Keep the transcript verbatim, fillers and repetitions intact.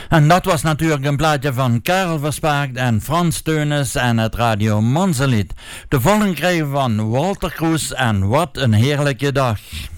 En dat was natuurlijk een plaatje van Karel Verspaakt en Frans Teunis en het Radio Monzelied. De volgende kregen we van Walter Kroes en Wat een heerlijke dag.